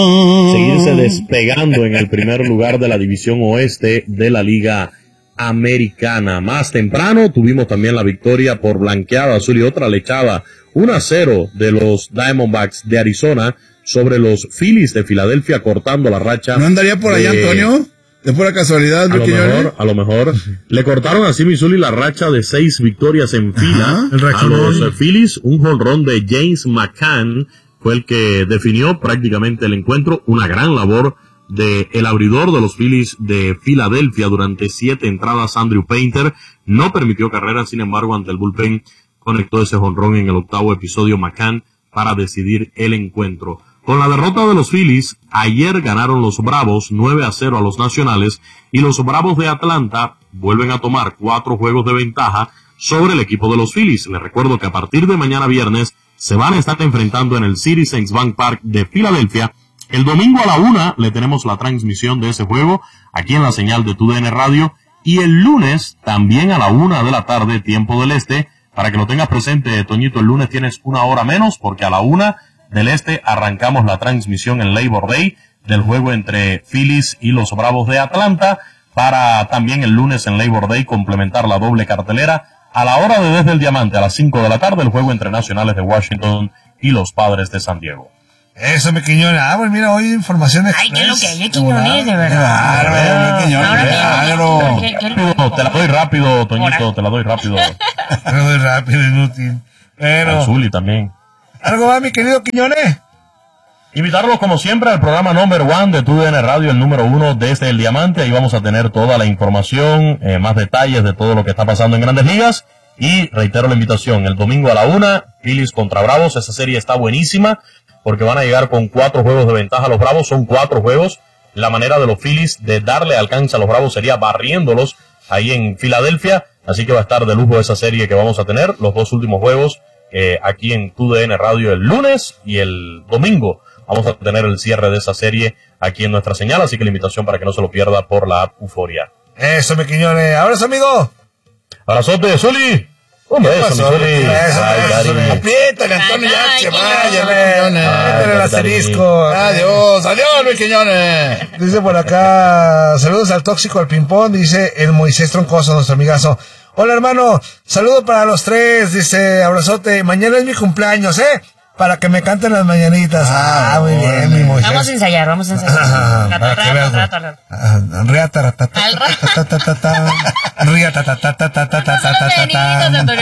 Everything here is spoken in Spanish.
seguirse despegando en el primer lugar de la división oeste de la Liga Americana. Más temprano tuvimos también la victoria por blanqueada azul y otra lechada 1-0 de los Diamondbacks de Arizona sobre los Phillies de Filadelfia, cortando la racha. ¿No andaría por allá, Antonio? De pura casualidad, a lo mejor. Le cortaron así Missouri la racha de 6 victorias en fila a los Phillies. Un jonrón de James McCann fue el que definió prácticamente el encuentro. Una gran labor de el abridor de los Phillies de Filadelfia durante 7 entradas. Andrew Painter no permitió carrera, sin embargo, ante el bullpen conectó ese jonrón en el 8º episodio McCann para decidir el encuentro. Con la derrota de los Phillies, ayer ganaron los Bravos 9-0 a los Nacionales y los Bravos de Atlanta vuelven a tomar 4 juegos de ventaja sobre el equipo de los Phillies. Les recuerdo que a partir de mañana viernes se van a estar enfrentando en el Citizens Bank Park de Filadelfia. El domingo a la 1 le tenemos la transmisión de ese juego aquí en la señal de TUDN Radio y el lunes también a la 1 de la tarde, tiempo del este. Para que lo tengas presente, Toñito, el lunes tienes 1 hora menos porque a la 1 del este arrancamos la transmisión en Labor Day del juego entre Phillies y los Bravos de Atlanta, para también el lunes en Labor Day complementar la doble cartelera a la hora de Desde el Diamante a las 5 de la tarde, el juego entre Nacionales de Washington y los Padres de San Diego. Eso, mi Quiñones. Pues mira, hoy información de... Ay, qué lo que hay, Quiñones, de verdad. Te la doy rápido, Toñito, te la doy rápido. Te la doy rápido, inútil. Pero... Azuli también. ¿Algo más, mi querido Quiñones? Invitarlos como siempre al programa Number 1 de TUDN Radio, el número 1 desde el Diamante. Ahí vamos a tener toda la información, más detalles de todo lo que está pasando en Grandes Ligas. Y reitero la invitación, el domingo a la 1, Phillies contra Bravos. Esa serie está buenísima porque van a llegar con 4 juegos de ventaja. Los Bravos son 4 juegos. La manera de los Phillies de darle alcance a los Bravos sería barriéndolos ahí en Filadelfia. Así que va a estar de lujo esa serie que vamos a tener. Los 2 últimos juegos aquí en TUDN Radio el lunes y el domingo. Vamos a tener el cierre de esa serie aquí en nuestra señal. Así que la invitación para que no se lo pierda por la app Euforia. Eso, mi Quiñones. ¡Abrazo, amigo! ¡Abrazote, Zuli! ¡Un beso, mi Zuli! Apriétale, Antonio, ya se vaya, métele el asterisco. Adiós, mi Quiñones. Dice por acá, saludos al tóxico, al ping-pong, dice el Moisés Troncoso, nuestro amigazo. Hola, hermano, saludo para los 3, dice, abrazote. Mañana es mi cumpleaños, para que me canten las mañanitas. Muy bien, mi Moisés. Vamos a ensayar. Ria